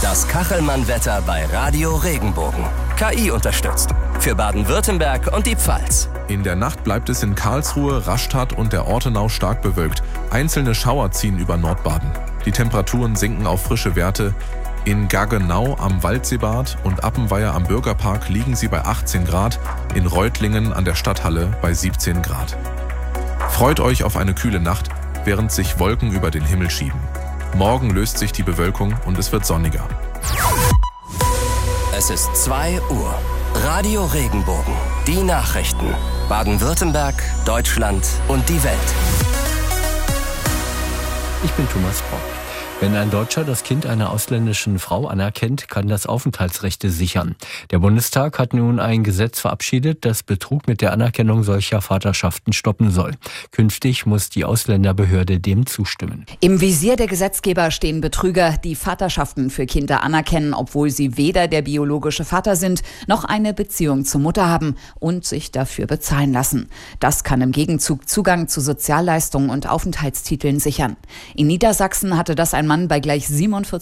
Das Kachelmann-Wetter bei Radio Regenbogen. KI unterstützt. Für Baden-Württemberg und die Pfalz. In der Nacht bleibt es in Karlsruhe, Rastatt und der Ortenau stark bewölkt. Einzelne Schauer ziehen über Nordbaden. Die Temperaturen sinken auf frische Werte. In Gaggenau am Waldseebad und Appenweier am Bürgerpark liegen sie bei 18 Grad, in Reutlingen an der Stadthalle bei 17 Grad. Freut euch auf eine kühle Nacht, während sich Wolken über den Himmel schieben. Morgen löst sich die Bewölkung und es wird sonniger. Es ist 2 Uhr. Radio Regenbogen. Die Nachrichten. Baden-Württemberg, Deutschland und die Welt. Ich bin Thomas Brock. Wenn ein Deutscher das Kind einer ausländischen Frau anerkennt, kann das Aufenthaltsrechte sichern. Der Bundestag hat nun ein Gesetz verabschiedet, das Betrug mit der Anerkennung solcher Vaterschaften stoppen soll. Künftig muss die Ausländerbehörde dem zustimmen. Im Visier der Gesetzgeber stehen Betrüger, die Vaterschaften für Kinder anerkennen, obwohl sie weder der biologische Vater sind, noch eine Beziehung zur Mutter haben und sich dafür bezahlen lassen. Das kann im Gegenzug Zugang zu Sozialleistungen und Aufenthaltstiteln sichern. In Niedersachsen hatte das ein Mann bei gleich 47